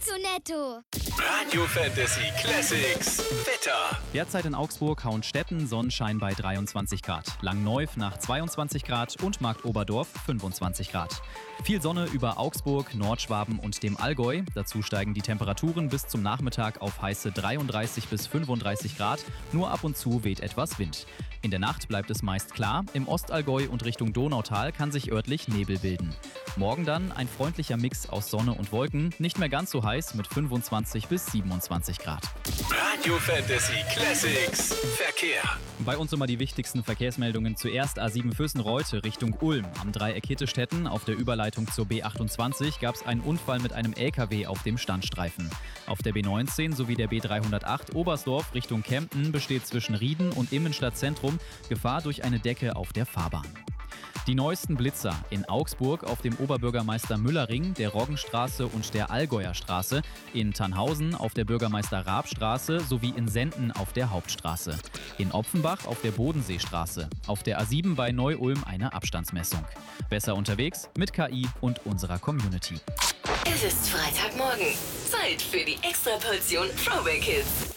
zu netto. Radio Fantasy Classics Wetter. Derzeit in Augsburg, Hauenstetten, Sonnenschein bei 23 Grad. Langneuf nach 22 Grad und Marktoberdorf 25 Grad. Viel Sonne über Augsburg, Nordschwaben und dem Allgäu. Dazu steigen die Temperaturen bis zum Nachmittag auf heiße 33 bis 35 Grad. Nur ab und zu weht etwas Wind. In der Nacht bleibt es meist klar. Im Ostallgäu und Richtung Donautal kann sich örtlich Nebel bilden. Morgen dann ein freundlicher Mix aus Sonne und Wolken. Nicht mehr ganz so heiß mit 25 bis 27 Grad. Radio Fantasy Classics Verkehr. Bei uns immer die wichtigsten Verkehrsmeldungen. Zuerst A7 Vössen-Reute Richtung Ulm. Am Dreieck Hittestetten auf der Überleitung zur B28 gab es einen Unfall mit einem LKW auf dem Standstreifen. Auf der B19 sowie der B308 Oberstdorf Richtung Kempten besteht zwischen Rieden und Immenstadt Zentrum Gefahr durch eine Decke auf der Fahrbahn. Die neuesten Blitzer in Augsburg auf dem Oberbürgermeister Müllerring, der Roggenstraße und der Allgäuer Straße, in Tannhausen auf der Bürgermeister-Raab-Straße sowie in Senden auf der Hauptstraße. In Opfenbach auf der Bodenseestraße, auf der A7 bei Neu-Ulm eine Abstandsmessung. Besser unterwegs mit KI und unserer Community. Es ist Freitagmorgen. Zeit für die Extraportion Throwback Hits.